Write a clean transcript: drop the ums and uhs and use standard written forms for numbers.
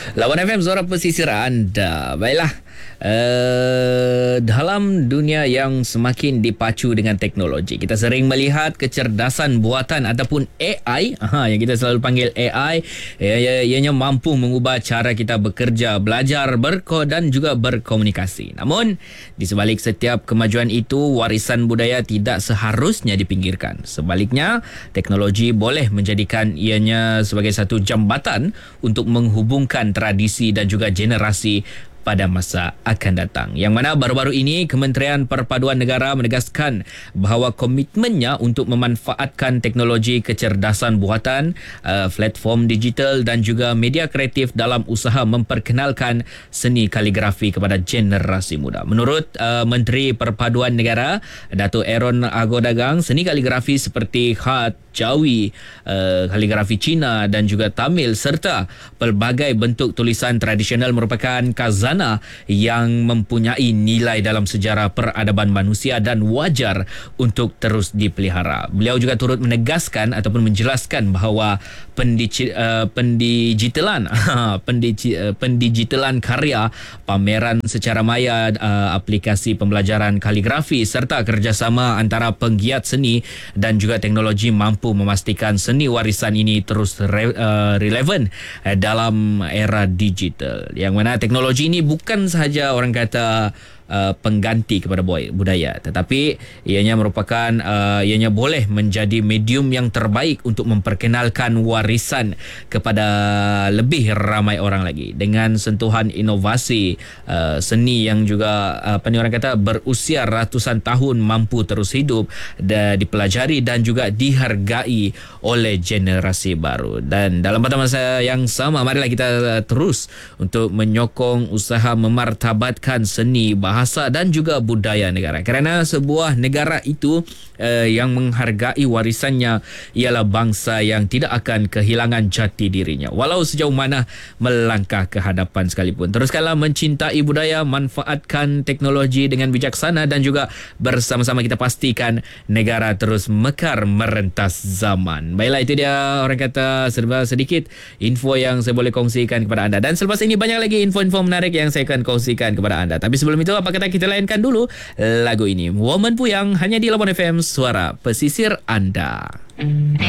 Lawan FM, suara pesisir anda. Baiklah, dalam dunia yang semakin dipacu dengan teknologi, kita sering melihat kecerdasan buatan ataupun AI, yang kita selalu panggil AI, ianya mampu mengubah cara kita bekerja, belajar, dan juga berkomunikasi. Namun, di sebalik setiap kemajuan itu, warisan budaya tidak seharusnya dipinggirkan. Sebaliknya, teknologi boleh menjadikan ianya sebagai satu jambatan untuk menghubungkan tradisi dan juga generasi pada masa akan datang. Yang mana baru-baru ini Kementerian Perpaduan Negara menegaskan bahawa komitmennya untuk memanfaatkan teknologi kecerdasan buatan, platform digital dan juga media kreatif dalam usaha memperkenalkan seni kaligrafi kepada generasi muda. Menurut Menteri Perpaduan Negara, Dato' Aaron Agodagang, seni kaligrafi seperti khat, Jawi, kaligrafi Cina dan juga Tamil serta pelbagai bentuk tulisan tradisional merupakan khazanah yang mempunyai nilai dalam sejarah peradaban manusia dan wajar untuk terus dipelihara. Beliau juga turut menegaskan ataupun menjelaskan bahawa pendigitalan karya, pameran secara maya, aplikasi pembelajaran kaligrafi serta kerjasama antara penggiat seni dan juga teknologi mampu memastikan seni warisan ini terus relevan dalam era digital. Yang mana teknologi ini bukan sahaja orang kata pengganti kepada budaya, tetapi ianya merupakan ianya boleh menjadi medium yang terbaik untuk memperkenalkan warisan kepada lebih ramai orang lagi dengan sentuhan inovasi seni yang juga orang kata berusia ratusan tahun mampu terus hidup, dipelajari dan juga dihargai oleh generasi baru. Dan dalam pada masa yang sama, marilah kita terus untuk menyokong usaha memartabatkan seni, bahasa dan juga budaya negara, kerana sebuah negara itu yang menghargai warisannya ialah bangsa yang tidak akan kehilangan jati dirinya walau sejauh mana melangkah ke hadapan sekalipun. Teruskanlah mencintai budaya, manfaatkan teknologi dengan bijaksana dan juga bersama-sama kita pastikan negara terus mekar merentas zaman. Baiklah, itu dia orang kata serba sedikit info yang saya boleh kongsikan kepada anda, dan selepas ini banyak lagi info-info menarik yang saya akan kongsikan kepada anda. Tapi sebelum itu, apa kata kita layankan dulu lagu ini, Woman Puyang, hanya di Labuan FM, suara pesisir anda.